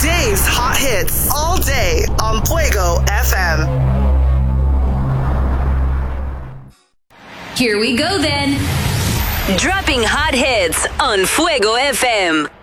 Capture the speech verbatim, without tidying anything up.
Dave's Hot Hits all day on Fuego F M. Here we go then. Dropping hot hits on Fuego F M.